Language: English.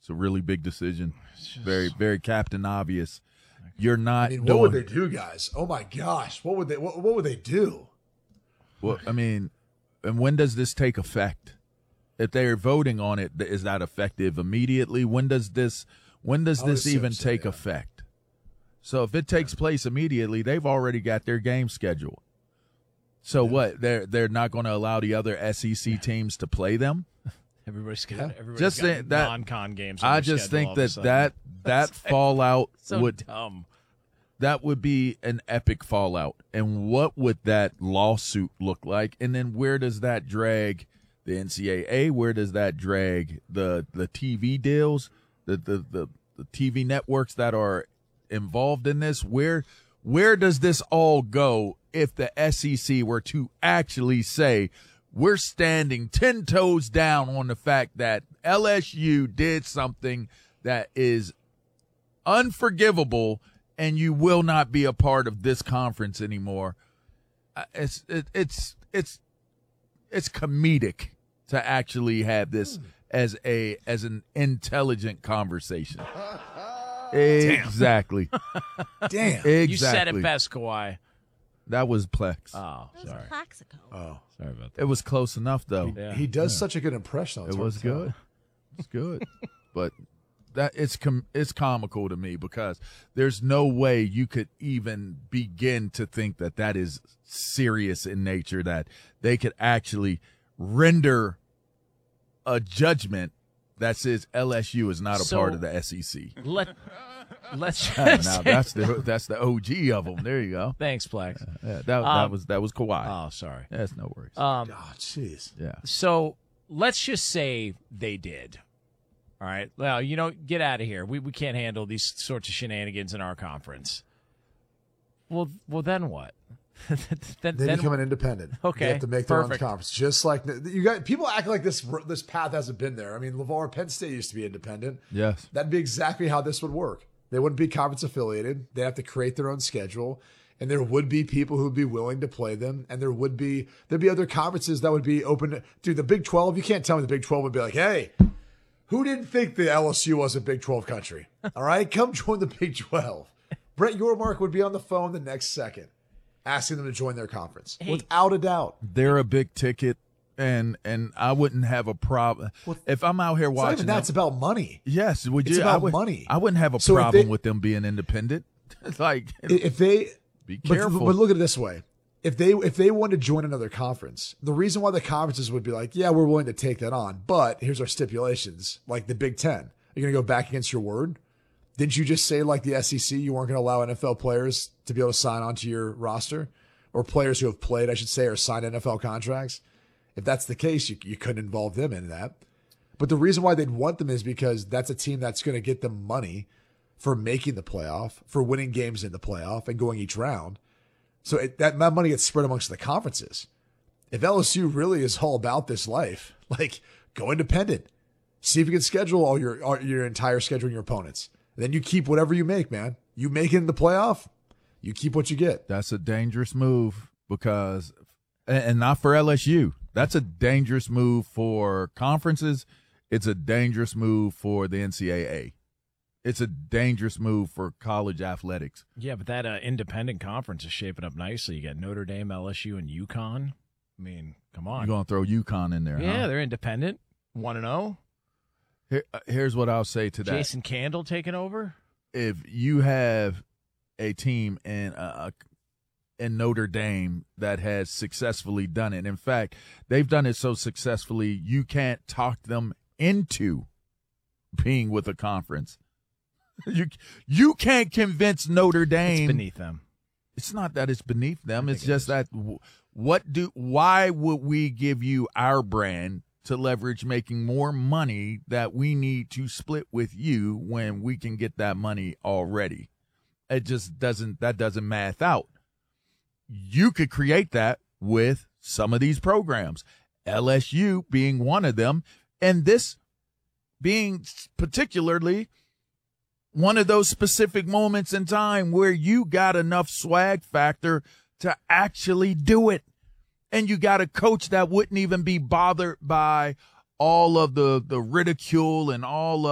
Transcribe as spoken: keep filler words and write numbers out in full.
It's a really big decision. Just, very, very Captain Obvious. You're not. I mean, what doing, would they do, guys? Oh my gosh, what would they? What, what would they do? Well, I mean, and when does this take effect? If they're voting on it, is that effective immediately? When does this? When does this even so, take yeah. effect? So if it takes place immediately, they've already got their game scheduled. So yeah. what? They're they're not going to allow the other S E C teams to play them. Everybody's got, everybody's just got that, non-con games. I just think that that that fallout so would dumb. That would be an epic fallout. And what would that lawsuit look like? And then where does that drag the N C double A? Where does that drag the the T V deals, the the the, the T V networks that are involved in this? Where where does this all go if the S E C were to actually say, we're standing ten toes down on the fact that L S U did something that is unforgivable and you will not be a part of this conference anymore? It's it, it's it's it's comedic to actually have this as a as an intelligent conversation. Exactly. Damn. Exactly. You said it best, Kawhi. That was Plex. Oh, That was sorry. Plaxico. Oh, sorry about that. It was close enough, though. Yeah. He does Yeah. such a good impression. It was good. It's good. But that it's com- it's comical to me because there's no way you could even begin to think that that is serious in nature, that they could actually render a judgment that says L S U is not a So, part of the S E C. Let, let's Yeah, just now that's the that's the O G of them. There you go. Thanks, Plex. Yeah, that that Um, was that was Kawhi. Oh, sorry. That's no worries. Um, Oh, jeez. yeah. So let's just say they did. All right. Well, you know, get out of here. We we can't handle these sorts of shenanigans in our conference. Well, well, then what? then, They then- become an independent. Okay, They have to make their perfect. own conference. Just like you got people act like this this path hasn't been there. I mean, LeVar, Penn State used to be independent. Yes. That'd be exactly how this would work. They wouldn't be conference affiliated. They'd have to create their own schedule. And there would be people who would be willing to play them. And there would be there'd be other conferences that would be open to, dude, the Big twelve, you can't tell me the Big twelve would be like, hey, who didn't think the L S U was a Big twelve country? All right, come join the Big twelve. Brett Yormark would be on the phone the next second asking them to join their conference. Hey. Without a doubt. They're a big ticket, and and I wouldn't have a problem Well, if I'm out here It's not watching. even that, it's them- about money. yes, would it's you? about I would, money. I wouldn't have a So if problem they- with them being independent. Like, If they be but, careful. but look at it this way. If they if they wanted to join another conference, the reason why the conferences would be like, yeah, we're willing to take that on, but here's our stipulations, like the Big Ten. Are you going to go back against your word? Didn't you just say, like the S E C, you weren't going to allow N F L players to be able to sign onto your roster? Or players who have played, I should say, or signed N F L contracts? If that's the case, you, you couldn't involve them in that. But the reason why they'd want them is because that's a team that's going to get them money for making the playoff, for winning games in the playoff and going each round. So it, that, that money gets spread amongst the conferences. If L S U really is all about this life, like, go independent. See if you can schedule all your all, your entire schedule and your opponents. And then you keep whatever you make, man. You make it in the playoff, you keep what you get. That's a dangerous move because, and and not for L S U. That's a dangerous move for conferences. It's a dangerous move for the N C double A. It's a dangerous move for college athletics. Yeah, but that uh, independent conference is shaping up nicely. You got Notre Dame, L S U, and UConn. I mean, come on. You're going to throw UConn in there, yeah, huh? they're independent. one and oh. Here, uh, here's what I'll say to that. Jason Candle taking over? If you have a team in uh, in Notre Dame that has successfully done it, in fact, they've done it so successfully, you can't talk them into being with a conference. You you can't convince Notre Dame. It's beneath them. It's not that it's beneath them. I It's think it just is. that w- what do why would we give you our brand to leverage making more money that we need to split with you when we can get that money already? It just doesn't that doesn't math out. You could create that with some of these programs, L S U being one of them, and this being particularly one of those specific moments in time where you got enough swag factor to actually do it. And you got a coach that wouldn't even be bothered by all of the, the ridicule and all of